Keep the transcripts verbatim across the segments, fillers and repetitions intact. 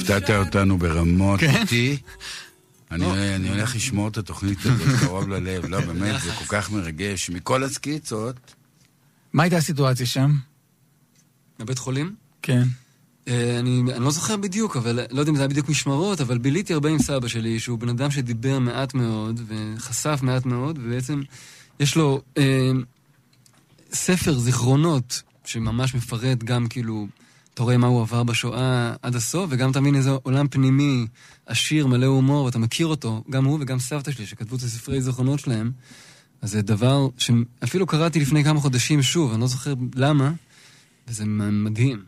הפתעת אותנו ברמות אותי. אני הולך לשמור את התוכנית הזאת קרוב ללב. לא, באמת, זה כל כך מרגש. מכל הסקיצות... מה הייתה הסיטואציה שם? בבית חולים? כן. אני לא זוכר בדיוק, אבל לא יודע אם זה היה בדיוק משמרות, אבל ביליתי הרבה עם סבא שלי, שהוא בן אדם שדיבר מעט מאוד, וחשף מעט מאוד, ובעצם יש לו ספר זיכרונות, שממש מפרט גם כאילו... אתה רואה מה הוא עבר בשואה עד הסוף, וגם תבין איזה עולם פנימי, עשיר, מלא הומור, ואתה מכיר אותו, גם הוא וגם סבתא שלי, שכתבו את הספרי זיכרונות שלהם. אז זה דבר שאפילו קראתי לפני כמה חודשים שוב, אני לא זוכר למה, וזה מדהים.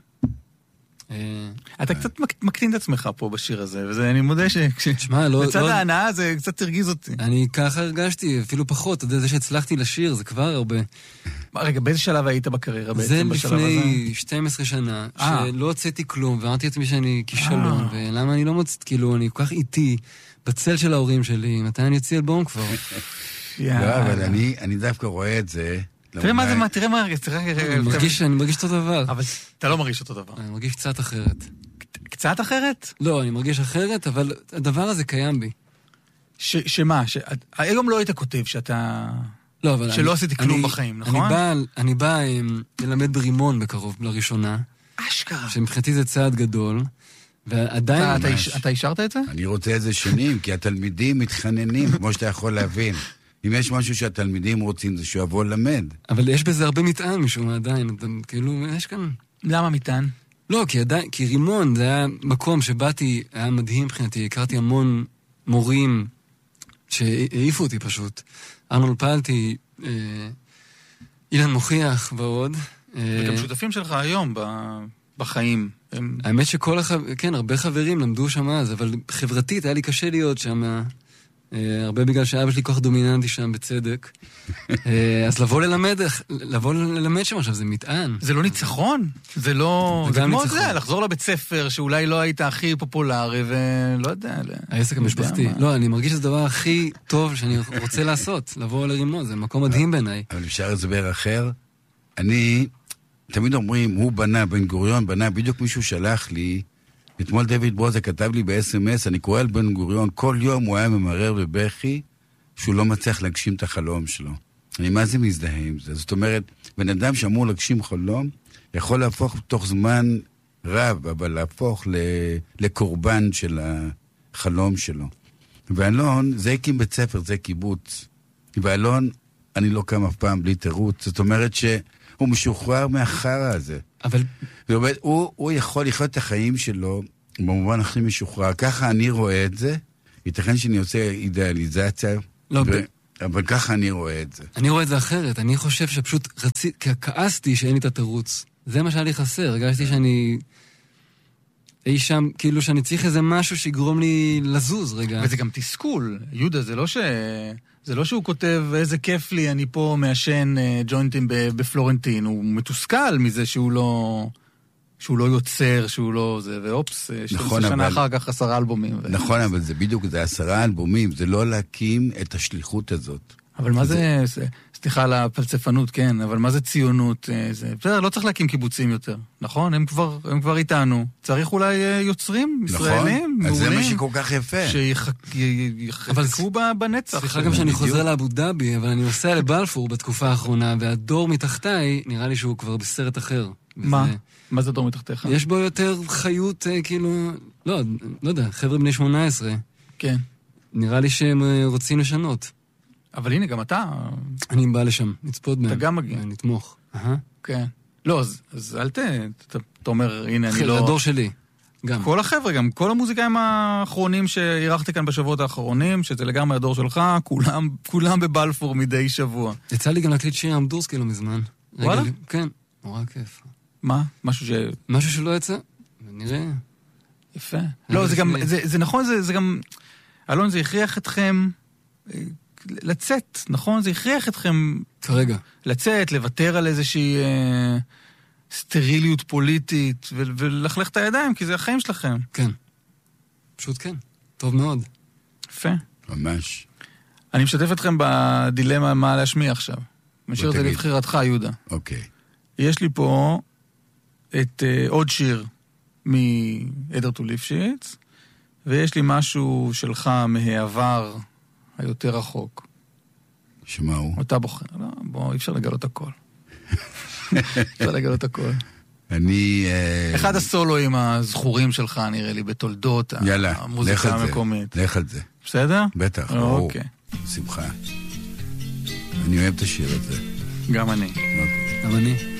אתה קצת מקטין את עצמך פה בשיר הזה, ואני מודה שבצד ההנאה זה קצת תרגיז אותי. אני ככה הרגשתי, אפילו פחות, אתה יודע, זה שהצלחתי לשיר, זה כבר הרבה. רגע, באיזה שלב היית בקריירה בעצם זה בשלב הזה? לפני שתים עשרה שנה, שלא הוצאתי כלום, ואמרתי לעצמי שאני כישלון, ולמה אני לא מוצאת, כאילו, אני כל כך איטי, בצל של ההורים שלי, מתי אני יוציא אלבום כבר? לא, אבל אני דווקא רואה את זה. תראה מה זה, מה, תראה מה, אני מרגיש אותו דבר. אבל אתה לא מרגיש אותו דבר. אני מרגיש קצת אחרת. קצת אחרת? לא, אני מרגיש אחרת, אבל הדבר הזה קיים בי. שמה? היום לא היית כותב שאתה... לא, אבל... שלא עשיתי כלום בחיים, נכון? אני בא ללמד ברימון בקרוב, לראשונה. אשכרה. שמבחינתי זה צעד גדול, ועדיין... אתה אישרת את זה? אני רוצה את זה שנים, כי התלמידים מתחננים, כמו שאתה יכול להבין. אם יש משהו שהתלמידים רוצים, זה שהוא יבוא למד. אבל יש בזה הרבה מטען משום עדיין, כאילו, יש כאן... למה מטען? לא, כי עדיין, כי רימון זה היה מקום שבאתי, היה מדהים מבחינתי, הכרתי המון מורים שהעיפו אותי פשוט. ארנולד פלטי, אה, אילן מוכיח ועוד. וגם שותפים שלך היום בחיים. הם... האמת שכל החב... כן, הרבה חברים למדו שם אז, אבל חברתית היה לי קשה להיות שם, אה, הרבה בגלל שאבא שלי כוח דומיננטי שם בצדק. אה, אז לבוא ללמד, לבוא ללמד שם עכשיו, זה מטען. זה לא ניצחון? זה לא... זה כמו זה, לחזור לבית ספר שאולי לא היית הכי פופולרי, ולא יודע... העסק המשפחתי. לא, אני מרגיש שזה הדבר הכי טוב שאני רוצה לעשות, לבוא לרימון, זה מקום מדהים בעיניי. אבל אפשר הסבר אחר. אני, תמיד אומרים, הוא בנה, בן גוריון בנה, בדיוק מישהו שלח לי, אתמול דוד ברוזה כתב לי ב-אס אם אס, אני קורא על בן גוריון, כל יום הוא היה ממרר בבכי, שהוא לא מצליח להגשים את החלום שלו. אני מה זה מזדהה עם זה? זאת אומרת, בן אדם שאמור להגשים חלום, יכול להפוך תוך זמן רב, אבל להפוך לקורבן של החלום שלו. ואלון, זה הקים בית ספר, זה קיבוץ. ואלון, אני לא קם אף פעם בלי תירוץ. זאת אומרת שהוא משוחרר מהחרא הזה. אבל... זאת אומרת, הוא, הוא יכול לחיות את החיים שלו במובן הכי משוחרר. ככה אני רואה את זה. ייתכן שאני עושה אידיאליזציה. לא, ו... אבל ככה אני רואה את זה. אני רואה את זה אחרת. אני חושב שפשוט רצי... כעסתי שאין לי את התירוץ. זה מה שהיה לי חסר. הרגשתי שאני... אי שם, כאילו שאני צריך איזה משהו שיגרום לי לזוז רגע. וזה גם תסכול. יהודה, זה לא ש... זה לא שהוא כותב, איזה כיף לי, אני פה מעשן ג'וינטים בפלורנטין. הוא מתוסכל מזה שהוא לא... שהוא לא יוצר, שהוא לא... זה, ואופס, נכון, שנה אבל... אחר כך עשרה אלבומים. ו... נכון, אבל זה בדיוק, זה עשרה אלבומים. זה לא להקים את השליחות הזאת. אבל מה זה... זה... סליחה על הפלצפנות, כן, אבל מה זה ציונות? זה... בסדר, לא צריך להקים קיבוצים יותר, נכון? הם כבר, הם כבר איתנו. צריך אולי יוצרים, ישראלים, נכון, אז זה מה שכל כך יפה. שיחקקו בנצח. סליחה גם שאני חוזר לאבו דאבי, אבל אני נוסע לבלפור בתקופה האחרונה, והדור מתחתיי, נראה לי שהוא כבר בסרט אחר. מה? מה זה דור מתחתיך? יש בו יותר חיות, כאילו... לא, לא יודע, חבר'ה בני שמונה עשרה. כן. נראה לי שהם רוצים לשנות. אבל הנה, גם אתה... אני בא לשם, נצפות בהם. אתה גם מגיע. נתמוך. כן. לא, אז אל ת... אתה אומר, הנה, אני לא... הדור שלי, גם. כל החבר'ה, גם כל המוזיקאים האחרונים שעירכתי כאן בשבועות האחרונים, שזה לגמרי הדור שלך, כולם, כולם בבלפור מדי שבוע. יצא לי גם להקליט שיר אמדורסקי לא מזמן. וואלה? כן, נורא כיף. מה? משהו ש... משהו שלא יצא, נראה. יפה. לא, זה גם... זה נכון, זה גם... אלון, זה הכריח אתכם... לצאת, נכון? זה הכריח אתכם... כרגע. לצאת, לוותר על איזושהי אה, סטריליות פוליטית, ו- ולחלך את הידיים, כי זה החיים שלכם. כן. פשוט כן. טוב מאוד. יפה. ממש. אני משתף אתכם בדילמה מה להשמיע עכשיו. משאיר את זה לבחירתך, יהודה. אוקיי. יש לי פה את אה, עוד שיר מעדר טו ליפשיץ, ויש לי משהו שלך מהעבר היותר רחוק. שמה הוא? אתה בוחר. לא, בוא, אי אפשר לגלות הכל. אפשר לגלות הכל. אני... אחד הסולואים הזכורים שלך, נראה לי, בתולדות המוזיקה המקומית. לך על זה. בסדר? בטח, ברור. אוקיי. שמחה. אני אוהב את השיר הזה. גם אני. אוקיי. גם אני.